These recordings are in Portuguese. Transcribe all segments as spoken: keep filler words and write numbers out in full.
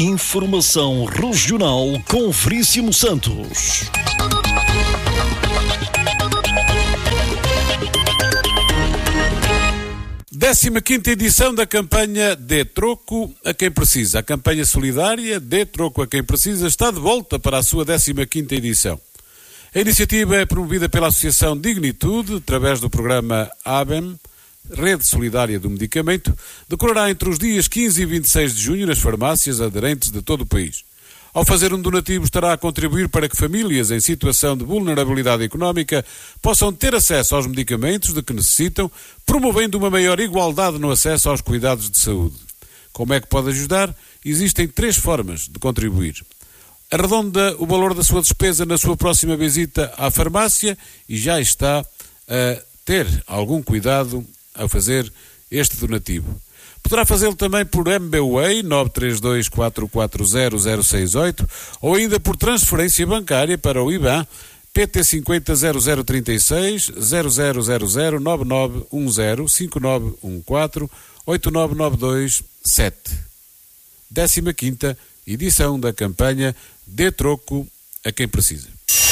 Informação Regional com Veríssimo Santos. décima quinta edição da campanha Dê Troco a Quem Precisa. A campanha solidária Dê Troco a Quem Precisa está de volta para a sua décima quinta edição. A iniciativa é promovida pela Associação Dignitude, através do programa A B E M, Rede Solidária do Medicamento, decorará entre os dias quinze e vinte e seis de junho nas farmácias aderentes de todo o país. Ao fazer um donativo, estará a contribuir para que famílias em situação de vulnerabilidade económica possam ter acesso aos medicamentos de que necessitam, promovendo uma maior igualdade no acesso aos cuidados de saúde. Como é que pode ajudar? Existem três formas de contribuir. Arredonda o valor da sua despesa na sua próxima visita à farmácia e já está a ter algum cuidado ao fazer este donativo. Poderá fazê-lo também por M B W A I nove três dois quatro quatro zero zero seis oito ou ainda por transferência bancária para o I B A N P T cinco zero zero zero três seis zero zero zero zero nove nove um zero cinco nove um quatro oito nove nove dois sete. décima quinta edição da campanha Dê Troco a Quem Precisa.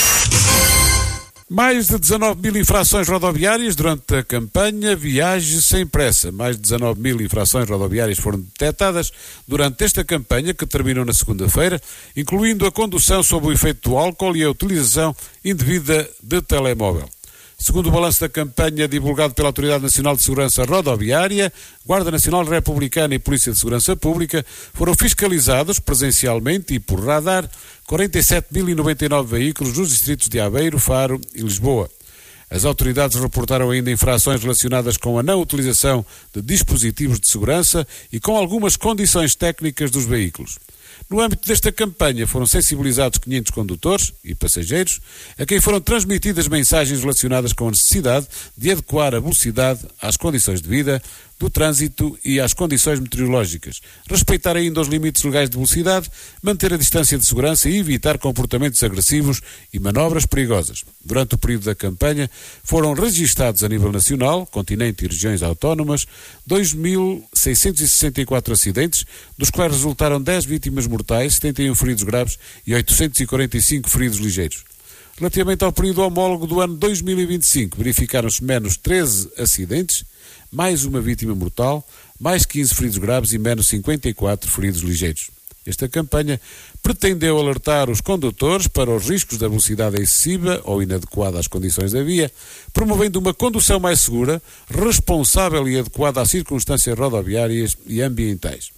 Mais de dezanove mil infrações rodoviárias durante a campanha Viaje Sem Pressa. Mais de dezanove mil infrações rodoviárias foram detectadas durante esta campanha, que terminou na segunda-feira, incluindo a condução sob o efeito do álcool e a utilização indevida de telemóvel. Segundo o balanço da campanha divulgado pela Autoridade Nacional de Segurança Rodoviária, Guarda Nacional Republicana e Polícia de Segurança Pública, foram fiscalizados presencialmente e por radar quarenta e sete mil e noventa e nove veículos nos distritos de Aveiro, Faro e Lisboa. As autoridades reportaram ainda infrações relacionadas com a não utilização de dispositivos de segurança e com algumas condições técnicas dos veículos. No âmbito desta campanha foram sensibilizados quinhentos condutores e passageiros, a quem foram transmitidas mensagens relacionadas com a necessidade de adequar a velocidade às condições de vida, do trânsito e às condições meteorológicas, respeitar ainda os limites legais de velocidade, manter a distância de segurança e evitar comportamentos agressivos e manobras perigosas. Durante o período da campanha foram registados a nível nacional, continente e regiões autónomas, dois mil seiscentos e sessenta e quatro acidentes, dos quais resultaram dez vítimas mortais, setenta e um feridos graves e oitocentos e quarenta e cinco feridos ligeiros. Relativamente ao período homólogo do ano dois mil e vinte e cinco, verificaram-se menos treze acidentes, mais uma vítima mortal, mais quinze feridos graves e menos cinquenta e quatro feridos ligeiros. Esta campanha pretendeu alertar os condutores para os riscos da velocidade excessiva ou inadequada às condições da via, promovendo uma condução mais segura, responsável e adequada às circunstâncias rodoviárias e ambientais.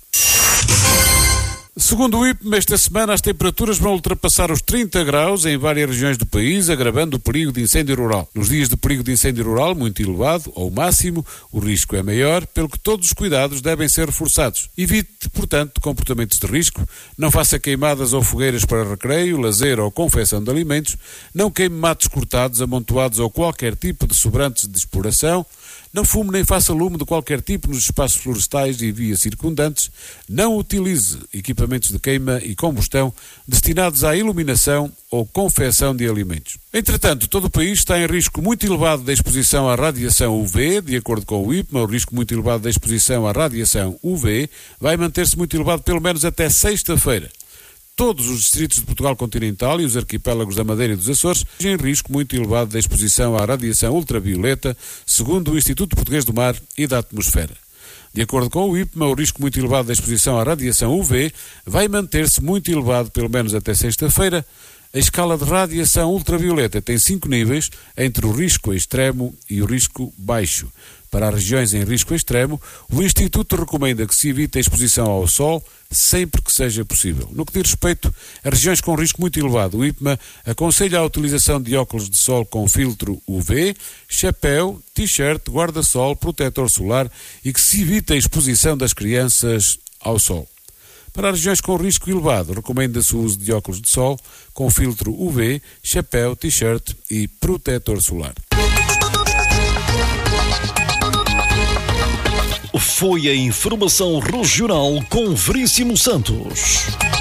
Segundo o I P M, esta semana as temperaturas vão ultrapassar os trinta graus em várias regiões do país, agravando o perigo de incêndio rural. Nos dias de perigo de incêndio rural muito elevado, ou máximo, o risco é maior, pelo que todos os cuidados devem ser reforçados. Evite, portanto, comportamentos de risco, não faça queimadas ou fogueiras para recreio, lazer ou confecção de alimentos, não queime matos cortados, amontoados ou qualquer tipo de sobrantes de exploração, não fume nem faça lume de qualquer tipo nos espaços florestais e vias circundantes, não utilize equipamentos de queima e combustão destinados à iluminação ou confecção de alimentos. Entretanto, todo o país está em risco muito elevado de exposição à radiação U V. De acordo com o I P M, o risco muito elevado de exposição à radiação U V vai manter-se muito elevado pelo menos até sexta-feira. Todos os distritos de Portugal continental e os arquipélagos da Madeira e dos Açores têm risco muito elevado de exposição à radiação ultravioleta, segundo o Instituto Português do Mar e da Atmosfera. De acordo com o I P M, o risco muito elevado de exposição à radiação U V vai manter-se muito elevado pelo menos até sexta-feira. A escala de radiação ultravioleta tem cinco níveis, entre o risco extremo e o risco baixo. Para as regiões em risco extremo, o Instituto recomenda que se evite a exposição ao sol sempre que seja possível. No que diz respeito a regiões com risco muito elevado, o I P M A aconselha a utilização de óculos de sol com filtro U V, chapéu, t-shirt, guarda-sol, protetor solar e que se evite a exposição das crianças ao sol. Para as regiões com risco elevado, recomenda-se o uso de óculos de sol com filtro U V, chapéu, t-shirt e protetor solar. Foi a Informação Regional com Veríssimo Santos.